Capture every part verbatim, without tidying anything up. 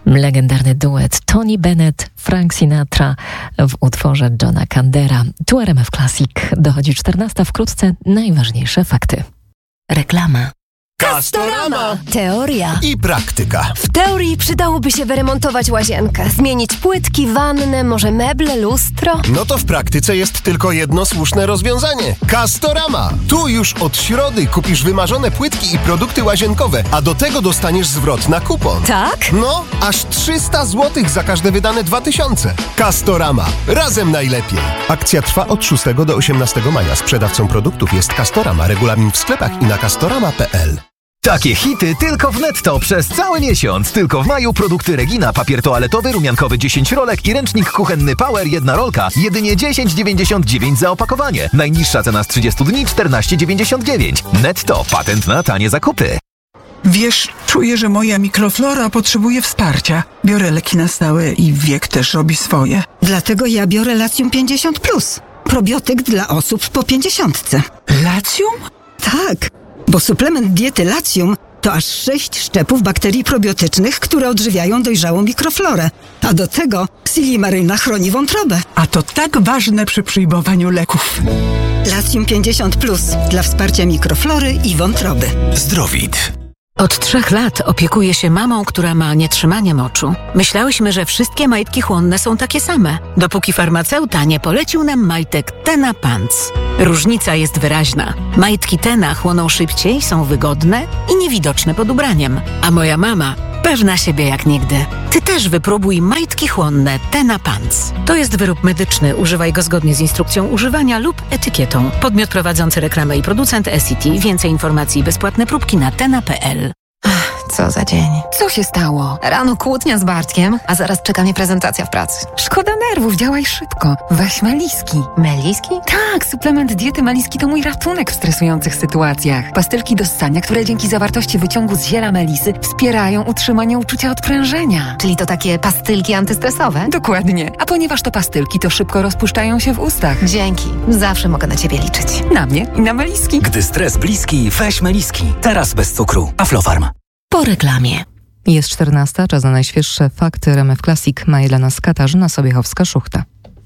Legendarny duet Tony Bennett, Frank Sinatra w utworze Johna Kandera. Tu R M F Classic. Dochodzi czternasta, wkrótce najważniejsze fakty. Reklama. Castorama! Teoria I praktyka. W teorii przydałoby się wyremontować łazienkę, zmienić płytki, wannę, może meble, lustro. No to w praktyce jest tylko jedno słuszne rozwiązanie. Castorama! Tu już od środy kupisz wymarzone płytki i produkty łazienkowe, a do tego dostaniesz zwrot na kupon. Tak? No, aż trzysta złotych za każde wydane dwa tysiące. Castorama. Razem najlepiej. Akcja trwa od szóstego do osiemnastego maja. Sprzedawcą produktów jest Castorama. Regulamin w sklepach i na castorama kropka p l. Takie hity tylko w Netto przez cały miesiąc. Tylko w maju produkty Regina, papier toaletowy, rumiankowy dziesięć rolek i ręcznik kuchenny Power jedna rolka. Jedynie dziesięć dziewięćdziesiąt dziewięć za opakowanie. Najniższa cena z trzydziestu dni czternaście dziewięćdziesiąt dziewięć. Netto, patent na tanie zakupy. Wiesz, czuję, że moja mikroflora potrzebuje wsparcia. Biorę leki na stałe i wiek też robi swoje. Dlatego ja biorę Latium pięćdziesiąt plus. Probiotyk dla osób po pięćdziesiątce. Latium? Tak, bo suplement diety Latium to aż sześć szczepów bakterii probiotycznych, które odżywiają dojrzałą mikroflorę. A do tego Silimaryna chroni wątrobę. A to tak ważne przy przyjmowaniu leków. Latium pięćdziesiąt plus dla wsparcia mikroflory i wątroby. Zdrowit. Od trzech lat opiekuję się mamą, która ma nietrzymanie moczu. Myślałyśmy, że wszystkie majtki chłonne są takie same, dopóki farmaceuta nie polecił nam majtek Tena Pants. Różnica jest wyraźna. Majtki Tena chłoną szybciej, są wygodne i niewidoczne pod ubraniem. A moja mama pewna siebie jak nigdy. Ty też wypróbuj majtki chłonne Tena Pants. To jest wyrób medyczny. Używaj go zgodnie z instrukcją używania lub etykietą. Podmiot prowadzący reklamę i producent S C T. Więcej informacji i bezpłatne próbki na tena kropka p l. Co za dzień. Co się stało? Rano kłótnia z Bartkiem, a zaraz czeka mnie prezentacja w pracy. Szkoda nerwów, działaj szybko. Weź Meliski. Meliski? Tak, suplement diety Meliski to mój ratunek w stresujących sytuacjach. Pastylki do ssania, które dzięki zawartości wyciągu z ziela melisy wspierają utrzymanie uczucia odprężenia. Czyli to takie pastylki antystresowe? Dokładnie. A ponieważ to pastylki, to szybko rozpuszczają się w ustach. Dzięki. Zawsze mogę na ciebie liczyć. Na mnie i na Meliski. Gdy stres bliski, weź Meliski. Teraz bez cukru. Aflofarm. Po reklamie. Jest czternasta, czas na najświeższe fakty R M F Classic. Ma je dla nas Katarzyna Sobiechowska-Szuchta.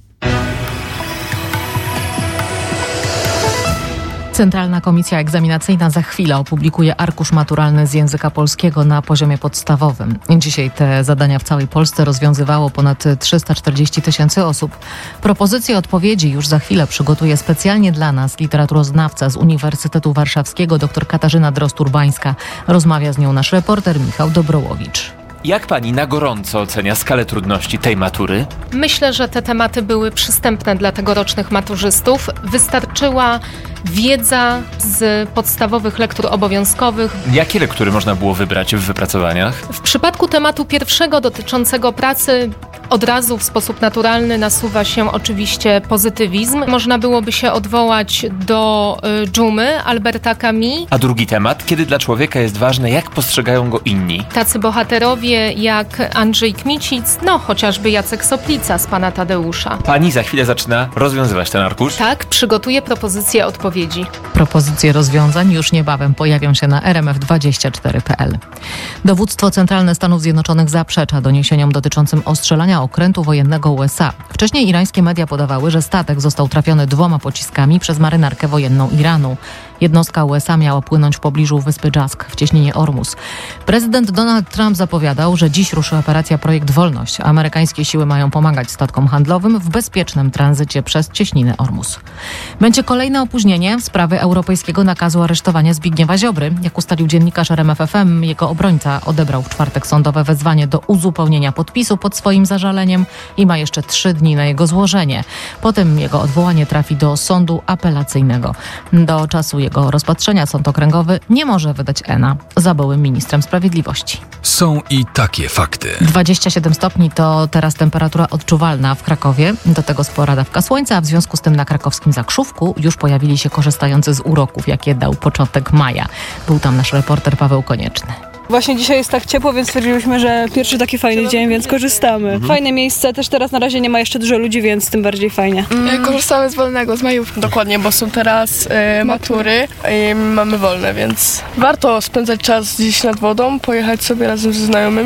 Centralna Komisja Egzaminacyjna za chwilę opublikuje arkusz maturalny z języka polskiego na poziomie podstawowym. Dzisiaj te zadania w całej Polsce rozwiązywało ponad trzysta czterdzieści tysięcy osób. Propozycje odpowiedzi już za chwilę przygotuje specjalnie dla nas literaturoznawca z Uniwersytetu Warszawskiego dr Katarzyna Drozd-Urbańska. Rozmawia z nią nasz reporter Michał Dobrołowicz. Jak pani na gorąco ocenia skalę trudności tej matury? Myślę, że te tematy były przystępne dla tegorocznych maturzystów. Wystarczyła wiedza z podstawowych lektur obowiązkowych. Jakie lektury można było wybrać w wypracowaniach? W przypadku tematu pierwszego dotyczącego pracy od razu w sposób naturalny nasuwa się oczywiście pozytywizm. Można byłoby się odwołać do y, Dżumy Alberta Camus. A drugi temat, kiedy dla człowieka jest ważne, jak postrzegają go inni? Tacy bohaterowie jak Andrzej Kmicic, no chociażby Jacek Soplica z Pana Tadeusza. Pani za chwilę zaczyna rozwiązywać ten arkusz? Tak, przygotuję propozycje odpowiedzi. Propozycje rozwiązań już niebawem pojawią się na r m f dwadzieścia cztery kropka p l. Dowództwo Centralne Stanów Zjednoczonych zaprzecza doniesieniom dotyczącym ostrzelania okrętu wojennego U S A. Wcześniej irańskie media podawały, że statek został trafiony dwoma pociskami przez marynarkę wojenną Iranu. Jednostka U S A miała płynąć w pobliżu wyspy Jask w cieśninie Ormus. Prezydent Donald Trump zapowiadał, że dziś ruszy operacja Projekt Wolność. Amerykańskie siły mają pomagać statkom handlowym w bezpiecznym tranzycie przez cieśninę Ormus. Będzie kolejne opóźnienie sprawy europejskiego nakazu aresztowania Zbigniewa Ziobry. Jak ustalił dziennikarz R M F F M, jego obrońca odebrał w czwartek sądowe wezwanie do uzupełnienia podpisu pod swoim zażaleniem i ma jeszcze trzy dni na jego złożenie. Potem jego odwołanie trafi do sądu apelacyjnego. Do czasu jego rozpatrzenia sąd okręgowy nie może wydać E N A za byłym ministrem sprawiedliwości. Są i takie fakty. dwadzieścia siedem stopni to teraz temperatura odczuwalna w Krakowie. Do tego spora dawka słońca, a w związku z tym na krakowskim Zakrzówku już pojawili się korzystający z uroków, jakie dał początek maja. Był tam nasz reporter Paweł Konieczny. Właśnie dzisiaj jest tak ciepło, więc stwierdziliśmy, że pierwszy taki fajny dzień, więc korzystamy. Mhm. Fajne miejsce, też teraz na razie nie ma jeszcze dużo ludzi, więc tym bardziej fajnie. Mm. Korzystamy z wolnego, z majówki. Dokładnie, bo są teraz y, matury i mamy wolne, więc warto spędzać czas gdzieś nad wodą, pojechać sobie razem ze znajomymi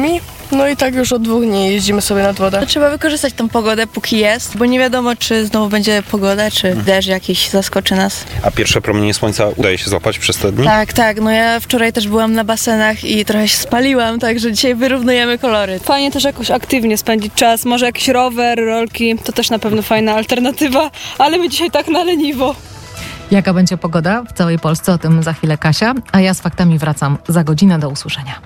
No i tak już od dwóch dni jeździmy sobie nad wodę. Trzeba wykorzystać tą pogodę, póki jest, bo nie wiadomo, czy znowu będzie pogoda, czy deszcz jakiś zaskoczy nas. A pierwsze promienie słońca udaje się złapać przez te dni? Tak, tak. No ja wczoraj też byłam na basenach i trochę się spaliłam, także dzisiaj wyrównujemy kolory. Fajnie też jakoś aktywnie spędzić czas, może jakiś rower, rolki, to też na pewno fajna alternatywa, ale my dzisiaj tak na leniwo. Jaka będzie pogoda w całej Polsce? O tym za chwilę Kasia, a ja z faktami wracam za godzinę. Do usłyszenia.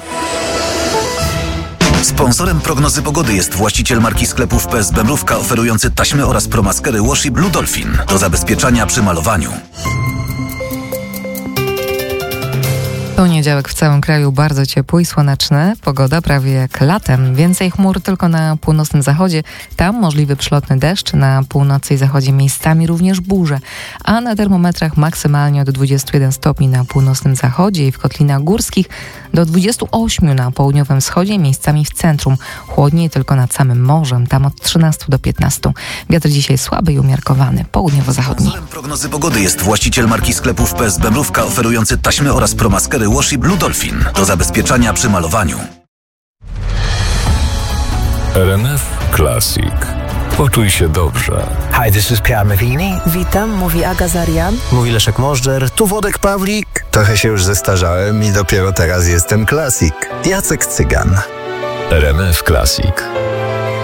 Sponsorem prognozy pogody jest właściciel marki sklepów P S B Mrówka, oferujący taśmy oraz promaskery Washi Blue Dolphin do zabezpieczania przy malowaniu. Poniedziałek w całym kraju bardzo ciepły i słoneczny. Pogoda prawie jak latem. Więcej chmur tylko na północnym zachodzie. Tam możliwy przelotny deszcz. Na północy i zachodzie miejscami również burze. A na termometrach maksymalnie od dwudziestu jeden stopni na północnym zachodzie i w kotlinach górskich do dwudziestu ośmiu na południowym wschodzie, miejscami w centrum. Chłodniej tylko nad samym morzem. Tam od trzynastu do piętnastu. Wiatr dzisiaj słaby i umiarkowany. Południowo-zachodni. Sponsorem prognozy pogody jest właściciel marki sklepów P S B Mrówka, oferujący taśmy oraz promaskery Washi Blue Dolphin do zabezpieczania przy malowaniu. R M F Classic. Poczuj się dobrze. Hi, this is Pierre Mavini. Witam, mówi Aga Zarian. Mówi Leszek Możdżer. Tu Wodek Pawlik. Trochę się już zestarzałem i dopiero teraz jestem klasik. Jacek Cygan. R M F Classic.